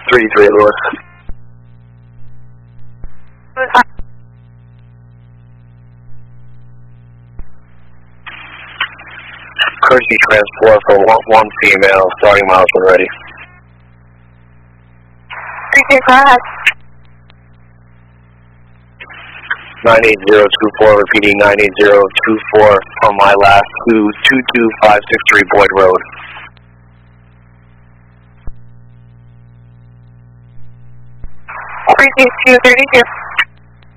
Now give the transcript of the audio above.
33 Lewis. Courtesy transport for one female, starting miles when ready. 32, go ahead. 98024, repeating 98024 on my last 22563 Boyd Road. 32, 32.